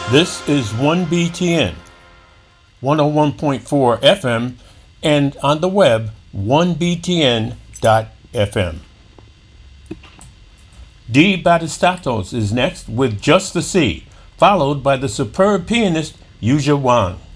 This is 1BTN, 101.4 FM, and on the web, 1BTN.FM. Dee Batistatos is next with Just the Sea, followed by the superb pianist Yuja Wang.